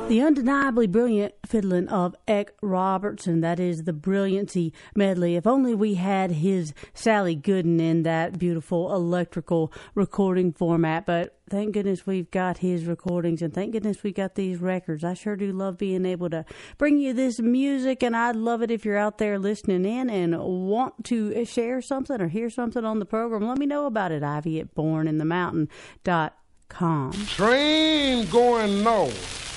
The undeniably brilliant fiddling of Eck Robertson. That is the Brilliancy medley. If only we had his Sally Gooden in that beautiful electrical recording format. But thank goodness we've got his recordings, and thank goodness we got these records. I sure do love being able to bring you this music, and I'd love it if you're out there listening in and want to share something or hear something on the program. Let me know about it, Ivy at borninthemountain.com. Train going north.